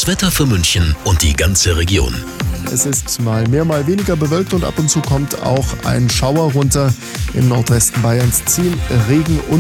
Das Wetter für München und die ganze Region. Es ist mal mehr, mal weniger bewölkt und ab und zu kommt auch ein Schauer runter. Im Nordwesten Bayerns ziehen Regen und